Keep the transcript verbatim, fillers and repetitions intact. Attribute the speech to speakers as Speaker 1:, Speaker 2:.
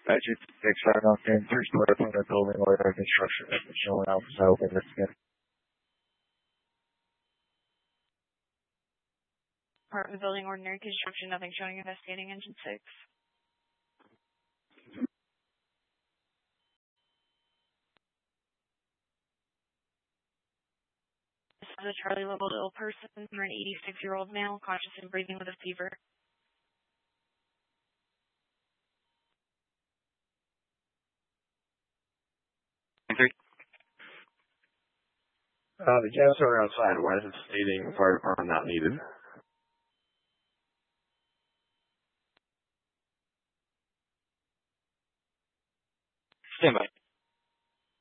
Speaker 1: Statute six, starting off in first order from the building order of construction that was showing out for help investigate.
Speaker 2: Apartment building ordinary construction, nothing showing investigating engine six. This is a Charlie level ill person for an eighty-six-year-old male, conscious and breathing with a fever.
Speaker 3: Uh, the gas are outside. Why is it stating fire department not needed?